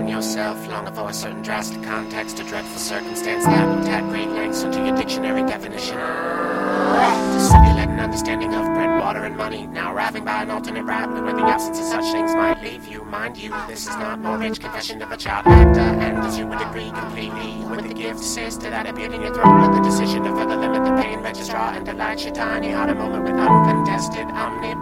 in yourself, longer for a certain drastic context, a dreadful circumstance that would add great lengths into your dictionary definition. To simulate an understanding of bread, water, and money, now arriving by an alternate route where the absence of such things might leave you. Mind you, this is not mortgage confession of a child actor, and as you would agree completely with the gift sister that appeared in your throat with the decision to further limit the pain registrar and delight your tiny heart a moment with uncontested omnipotence.